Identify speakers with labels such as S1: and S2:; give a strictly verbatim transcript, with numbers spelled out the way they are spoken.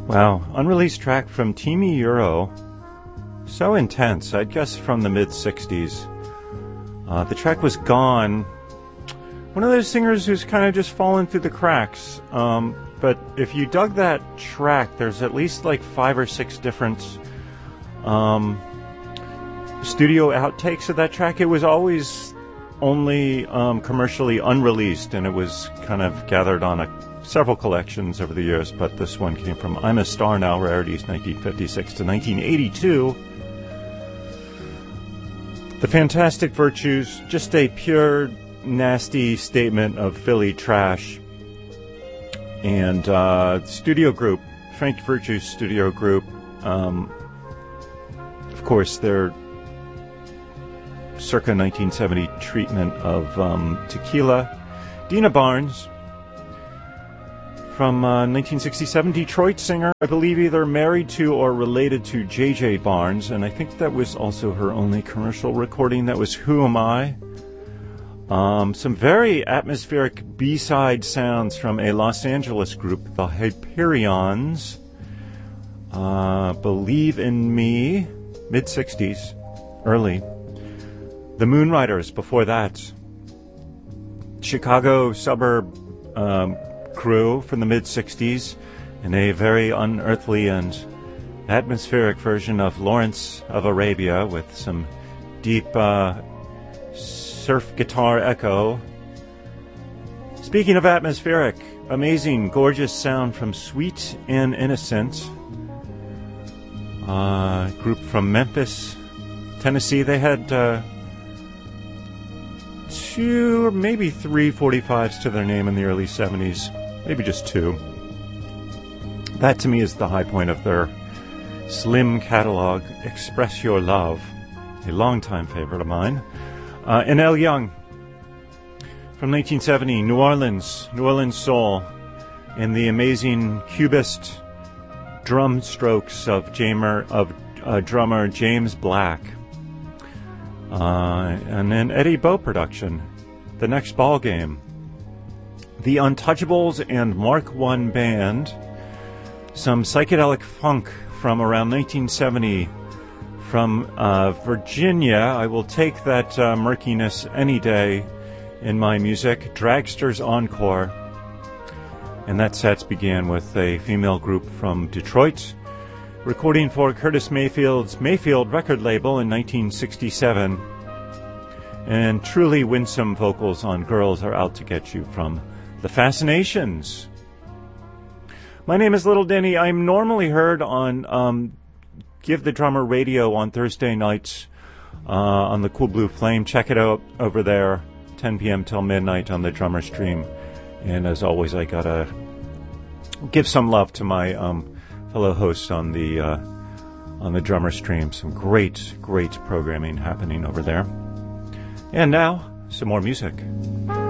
S1: Wow, unreleased track from Teamy Euro. So intense, I'd guess from the mid-sixties. Uh, the track was Gone. One of those singers who's kind of just fallen through the cracks. Um, but if you dug that track, there's at least like five or six different um, studio outtakes of that track. It was always only um, commercially unreleased, and it was kind of gathered on a several collections over the years, but this one came from I'm a Star Now, Rarities, nineteen fifty-six to nineteen eighty-two. The Fantastic Virtues, just a pure, nasty statement of Philly trash. And uh, studio group, Frank Virtue's studio group, um, of course, their circa nineteen seventy treatment of um, Tequila. Dina Barnes, from uh, nineteen sixty-seven, Detroit singer, I believe either married to or related to J J Barnes, and I think that was also her only commercial recording. That was Who Am I? Um, some very atmospheric B-side sounds from a Los Angeles group, the Hyperions. Uh, Believe in Me, mid-sixties, early. The Moonriders before that. Chicago suburb um, crew from the mid-sixties in a very unearthly and atmospheric version of Lawrence of Arabia with some deep uh, surf guitar echo. Speaking of atmospheric, amazing, gorgeous sound from Sweet and Innocent, uh, group from Memphis, Tennessee. They had uh, two or maybe three forty-fives to their name in the early seventies. Maybe just two. That to me is the high point of their slim catalog, Express Your Love, a longtime favorite of mine. Uh, and Elle Young, from nineteen seventy, New Orleans, New Orleans Soul, and the amazing cubist drum strokes of, Jamer, of uh, drummer James Black. Uh, and an Eddie Bo production, The Next Ball Game. The Untouchables and Mark One Band, some psychedelic funk from around nineteen seventy from uh, Virginia. I will take that uh, murkiness any day in my music. Dragsters Encore. And that set began with a female group from Detroit, recording for Curtis Mayfield's Mayfield record label in nineteen sixty-seven. And truly winsome vocals on Girls Are Out to Get You from The Fascinations. My name is Little Denny. I'm normally heard on um, Give the Drummer Radio on Thursday nights uh, on the Cool Blue Flame. Check it out over there, ten p.m. till midnight on the Drummer Stream. And as always, I gotta give some love to my um, fellow hosts on the uh, on the Drummer Stream. Some great, great programming happening over there. And now, some more music.